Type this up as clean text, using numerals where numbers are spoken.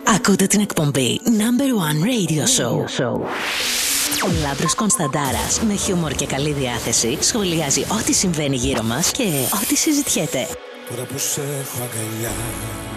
Ακούτε την εκπομπή Number 1 Radio Show. Ο Λάμπρος Κωνσταντάρας με χιούμορ και καλή διάθεση σχολιάζει ό,τι συμβαίνει γύρω μας και ό,τι συζητιέται. Τώρα που σε έχω αγκαλιά